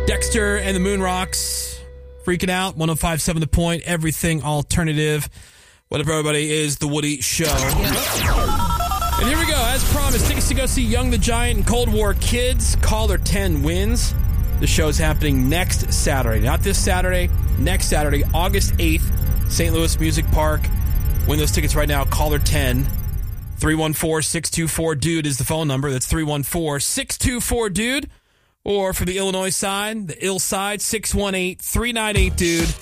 Dexter and the Moon Rocks. Freaking Out. 105.7 The Point. Everything alternative. What up, everybody? Is the Woody Show. And here we go. As promised, tickets to go see Young the Giant and Cold War Kids. Caller 10 wins. The show is happening next Saturday. Not this Saturday. Next Saturday, August 8th, St. Louis Music Park. Win those tickets right now. Caller 10. 314-624-DUDE is the phone number. That's 314-624-DUDE. Or for the Illinois side, the ill side, 618-398-DUDE.